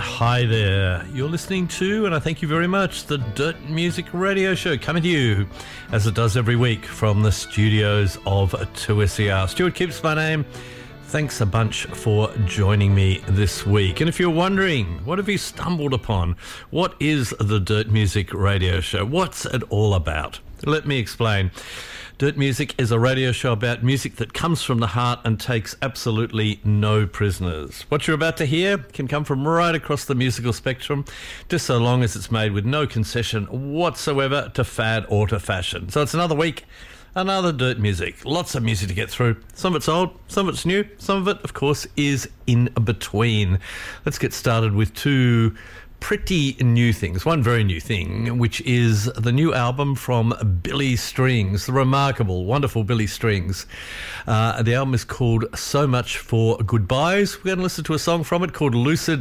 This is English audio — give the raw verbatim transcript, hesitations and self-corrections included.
hi there. You're listening to, and I thank you very much, the Dirt Music Radio Show, coming to you as it does every week from the studios of two S E R. Stuart Kipps, my name. Thanks a bunch for joining me this week. And if you're wondering, what have you stumbled upon? What is the Dirt Music Radio Show? What's it all about? Let me explain. Dirt Music is a radio show about music that comes from the heart and takes absolutely no prisoners. What you're about to hear can come from right across the musical spectrum, just so long as it's made with no concession whatsoever to fad or to fashion. So it's another week, another Dirt Music. Lots of music to get through. Some of it's old, some of it's new, some of it, of course, is in between. Let's get started with two pretty new things. One very new thing, which is the new album from Billy Strings, the remarkable, wonderful Billy Strings. Uh, the album is called So Much for Goodbyes. We're going to listen to a song from it called Lucid